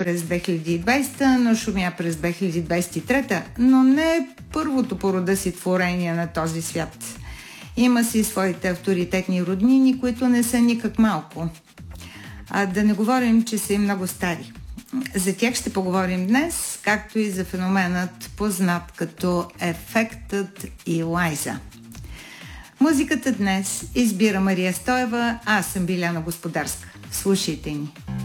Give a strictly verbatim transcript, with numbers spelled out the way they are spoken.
през две хиляди и двадесета, но шумя през две хиляди двадесет и трета, но не е първото по рода си творение на този свят. Има си своите авторитетни роднини, които не са никак малко. А да не говорим, че са и много стари. За тях ще поговорим днес, както и за феноменът, познат като ефектът Илайза. Музиката днес избира Мария Стоева, аз съм Биляна Господарска. Слушайте ни!